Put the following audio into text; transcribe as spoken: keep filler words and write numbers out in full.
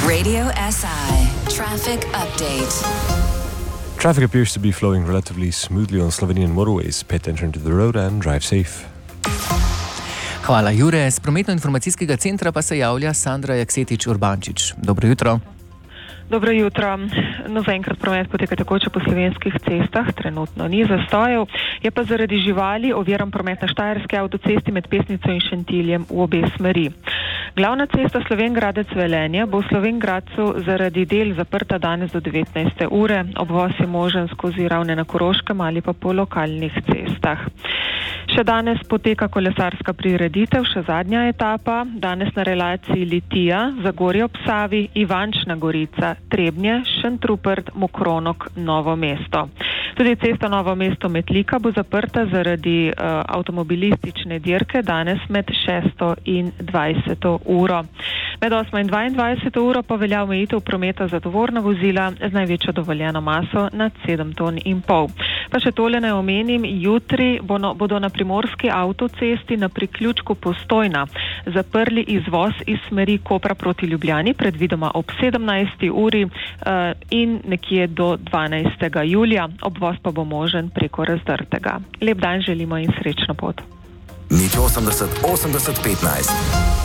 Radio S I Traffic Update. Traffic appears to be flowing relatively smoothly on Slovenian motorways. Pay attention to the road and drive safe. Hvala, Jure. Z prometno-informacijskega centra pa se javlja Sandra Jaksetič Urbančič. Dobro jutro. Dobro jutro. No, zaenkrat promet poteka takoče po slovenskih cestah, trenutno ni zastojev, je pa zaradi živali oviran promet na Štajerski avtocesti med Pesnico in Šentiljem v obe smeri. Glavna cesta Slovenj Gradec-Velenje bo v Slovenj Gradcu zaradi del zaprta danes do devetnajste ure. Obvoz je možen skozi Ravne na Koroškem ali pa po lokalnih cestah. Še danes poteka kolesarska prireditev, še zadnja etapa, danes na relaciji Litija, Zagorje ob Savi, Ivančna Gorica, Trebnje, Šentrupert, Mokronok, Novo mesto. Tudi cesta Novo mesto-Metlika bo zaprta zaradi uh, avtomobilistične dirke danes med šesto in dvajseto uro. Med osmo in dvaindvajseto uro pa velja omejitev prometa za tovorna vozila z največjo dovoljeno maso nad sedem ton in pol. Pa še tole ne omenim, jutri bono, bodo na primorski avtocesti na priključku Postojna zaprli izvoz iz smeri Kopra proti Ljubljani, predvidoma ob sedemnajsti uri uh, in nekje do dvanajstega julija. Obvoz pa bo možen preko Razdrtega. Lep dan želimo in srečno pot. Nič osemdeset osemdeset petnajst.